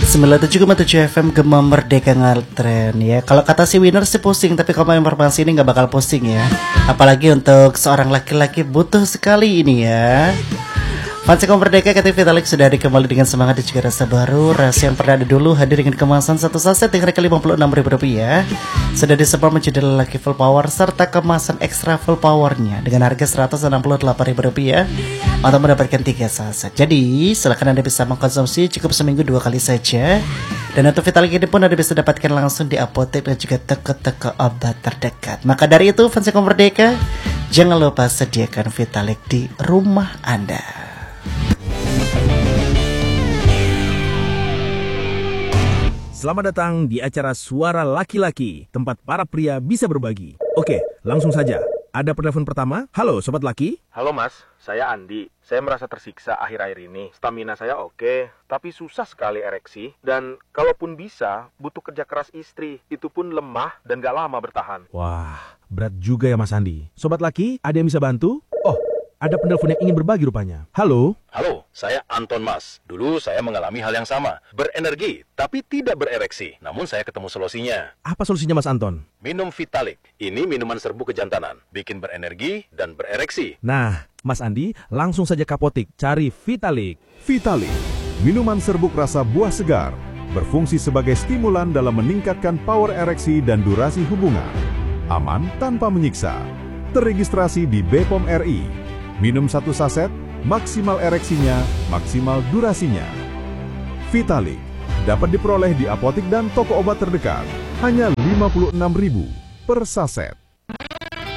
97,7 FM Gema Merdeka Ngatren ya. Kalau kata si winner sih pusing, tapi kalau informasi ini nggak bakal pusing ya. Apalagi untuk seorang laki-laki butuh sekali ini ya. Fans Gema Merdeka KTV Vitalik sudah kembali dengan semangat dan juga rasa baru. Rasa yang pernah ada dulu hadir dengan kemasan satu saset dengan harga Rp56.000. Sudah disebar menjadi lelaki full power serta kemasan ekstra full powernya dengan harga Rp168.000 untuk mendapatkan 3 saset. Jadi silakan Anda bisa mengkonsumsi cukup seminggu 2 kali saja. Dan untuk Vitalik ini pun Anda bisa dapatkan langsung di apotek dan juga toko-toko obat terdekat. Maka dari itu fans Gema Merdeka, jangan lupa sediakan Vitalik di rumah Anda. Selamat datang di acara Suara Laki-Laki, tempat para pria bisa berbagi. Oke, langsung saja. Ada penelpon pertama. Halo, Sobat Laki. Halo Mas, saya Andi. Saya merasa tersiksa akhir-akhir ini. Stamina saya oke, tapi susah sekali ereksi. Dan kalaupun bisa, butuh kerja keras istri. Itu pun lemah dan gak lama bertahan. Wah, berat juga ya Mas Andi. Sobat Laki, ada yang bisa bantu? Oh, ada penelpon yang ingin berbagi rupanya. Halo? Halo, saya Anton Mas. Dulu saya mengalami hal yang sama. Berenergi, tapi tidak berereksi. Namun saya ketemu solusinya. Apa solusinya Mas Anton? Minum Vitalik. Ini minuman serbu kejantanan. Bikin berenergi dan berereksi. Nah, Mas Andi, langsung saja ke apotek. Cari Vitalik. Vitalik, minuman serbuk rasa buah segar. Berfungsi sebagai stimulan dalam meningkatkan power ereksi dan durasi hubungan. Aman tanpa menyiksa. Terregistrasi di BPOM RI. Minum 1 saset, maksimal ereksinya, maksimal durasinya. Vitalik dapat diperoleh di apotek dan toko obat terdekat. Hanya Rp56.000 per saset.